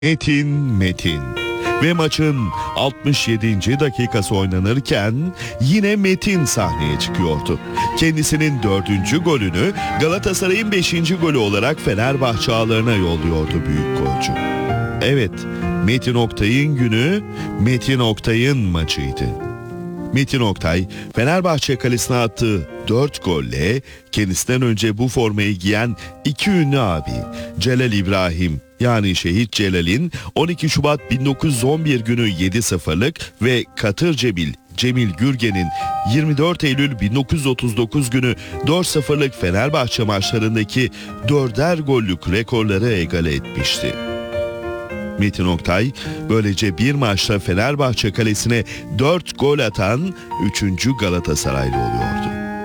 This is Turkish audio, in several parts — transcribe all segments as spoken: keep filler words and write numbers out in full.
Metin Metin ve maçın altmış yedinci dakikası oynanırken yine Metin sahneye çıkıyordu. Kendisinin dördüncü golünü Galatasaray'ın beşinci golü olarak Fenerbahçe ağlarına yolluyordu büyük golcü. Evet, Metin Oktay'ın günü Metin Oktay'ın maçıydı. Metin Oktay, Fenerbahçe kalesine attığı dört golle kendisinden önce bu formayı giyen iki ünlü abi Celal İbrahim yani Şehit Celal'in on iki Şubat bin dokuz yüz on bir günü yedi sıfırlık ve Katır Cebil Cemil Gürgen'in yirmi dört Eylül bin dokuz yüz otuz dokuz günü dört sıfırlık Fenerbahçe maçlarındaki dörder gollük rekorları egale etmişti. Metin Oktay böylece bir maçta Fenerbahçe kalesine dört gol atan üçüncü Galatasaraylı oluyordu.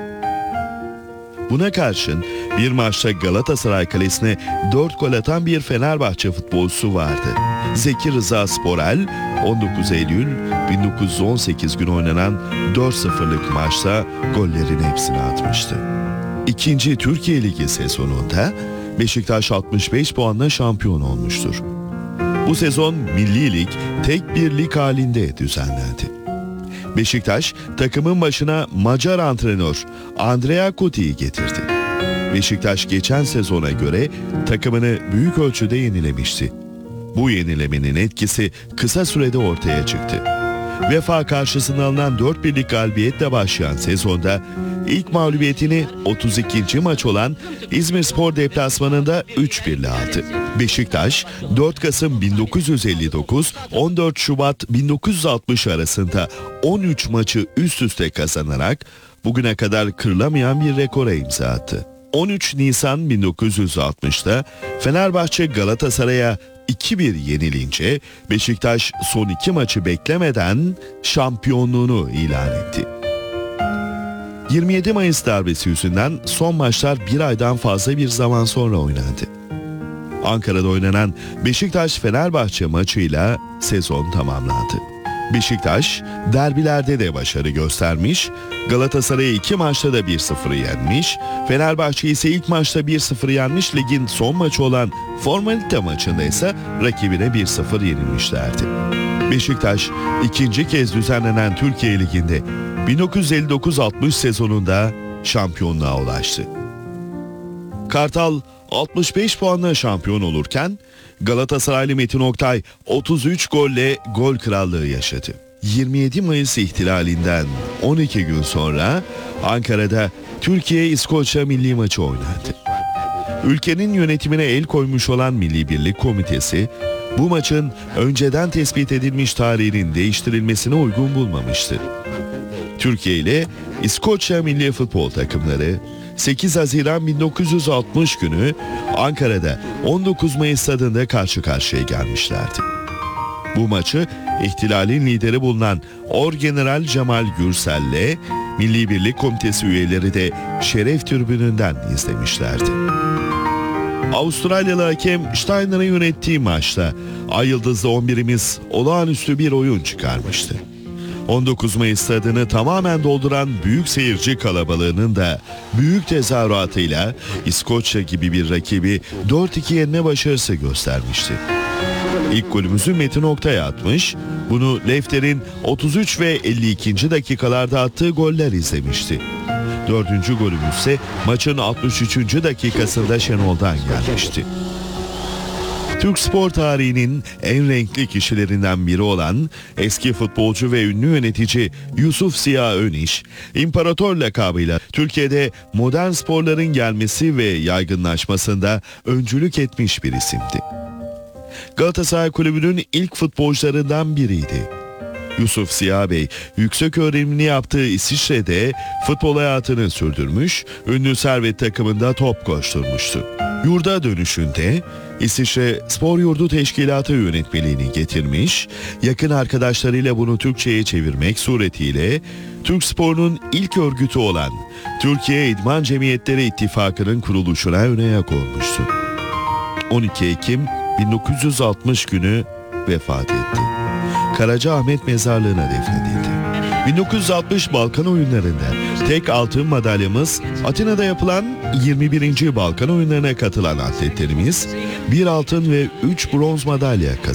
Buna karşın bir maçta Galatasaray kalesine dört gol atan bir Fenerbahçe futbolcusu vardı. Zeki Rıza Sporel on dokuz Eylül bin dokuz yüz on sekiz günü oynanan dört sıfırlık maçta gollerin hepsini atmıştı. İkinci Türkiye Ligi sezonunda Beşiktaş altmış beş puanla şampiyon olmuştur. Bu sezon Milli Lig tek bir lig halinde düzenlendi. Beşiktaş takımın başına Macar antrenör Andrea Cuti'yi getirdi. Beşiktaş geçen sezona göre takımını büyük ölçüde yenilemişti. Bu yenilemenin etkisi kısa sürede ortaya çıktı. Vefa karşısında alınan dört birlik galibiyetle başlayan sezonda ilk mağlubiyetini otuz ikinci maç olan İzmirspor deplasmanında üç birle aldı. Beşiktaş dört Kasım bin dokuz yüz elli dokuz on dört Şubat bin dokuz yüz altmış arasında on üç maçı üst üste kazanarak bugüne kadar kırılamayan bir rekora imza attı. on üç Nisan bin dokuz yüz altmışta Fenerbahçe Galatasaray'a iki bir yenilince Beşiktaş son iki maçı beklemeden şampiyonluğunu ilan etti. yirmi yedi Mayıs darbesi yüzünden son maçlar bir aydan fazla bir zaman sonra oynandı. Ankara'da oynanan Beşiktaş-Fenerbahçe maçıyla sezon tamamlandı. Beşiktaş derbilerde de başarı göstermiş, Galatasaray'ı iki maçta da bir sıfır yenmiş, Fenerbahçe ise ilk maçta bir sıfır yenmiş, ligin son maçı olan formalite maçında ise rakibine bir sıfır yenilmişlerdi. Beşiktaş ikinci kez düzenlenen Türkiye Ligi'nde bin dokuz yüz elli dokuz altmış sezonunda şampiyonluğa ulaştı. Kartal altmış beş puanla şampiyon olurken Galatasaraylı Metin Oktay otuz üç golle gol krallığı yaşadı. yirmi yedi Mayıs ihtilalinden on iki gün sonra Ankara'da Türkiye-İskoçya milli maçı oynandı. Ülkenin yönetimine el koymuş olan Milli Birlik Komitesi bu maçın önceden tespit edilmiş tarihinin değiştirilmesine uygun bulmamıştı. Türkiye ile İskoçya milli futbol takımları sekiz Haziran bin dokuz yüz altmış günü Ankara'da on dokuz Mayıs stadında karşı karşıya gelmişlerdi. Bu maçı ihtilalin lideri bulunan Orgeneral Cemal Gürsel'le Milli Birlik Komitesi üyeleri de şeref tribününden izlemişlerdi. Avustralyalı hakem Steiner'ın yönettiği maçta Ay Yıldızlı on birimiz olağanüstü bir oyun çıkarmıştı. on dokuz Mayıs stadını tamamen dolduran büyük seyirci kalabalığının da büyük tezahüratıyla İskoçya gibi bir rakibi dört iki yenme başarısı göstermişti. İlk golümüzü Metin Oktay atmış, bunu Lefter'in otuz üç ve elli ikinci dakikalarda attığı goller izlemişti. Dördüncü golümüz ise maçın altmış üçüncü dakikasında Şenol'dan gelmişti. Türk spor tarihinin en renkli kişilerinden biri olan eski futbolcu ve ünlü yönetici Yusuf Ziya Öniş, İmparator lakabıyla Türkiye'de modern sporların gelmesi ve yaygınlaşmasında öncülük etmiş bir isimdi. Galatasaray Kulübü'nün ilk futbolcularından biriydi. Yusuf Ziya Bey, yüksek öğrenimini yaptığı İsviçre'de futbol hayatını sürdürmüş, ünlü Servet takımında top koşturmuştu. Yurda dönüşünde İsviçre Spor Yurdu Teşkilatı yönetmeliğini getirmiş, yakın arkadaşlarıyla bunu Türkçe'ye çevirmek suretiyle Türk sporunun ilk örgütü olan Türkiye İdman Cemiyetleri İttifakı'nın kuruluşuna ön ayak olmuştu. on iki Ekim bin dokuz yüz altmış günü vefat etti. Karacaahmet mezarlığına defnedildi. bin dokuz yüz altmış Balkan oyunlarında Tek altın madalyamız Atina'da yapılan yirmi birinci Balkan oyunlarına katılan atletlerimiz bir altın ve üç bronz madalya kazandı.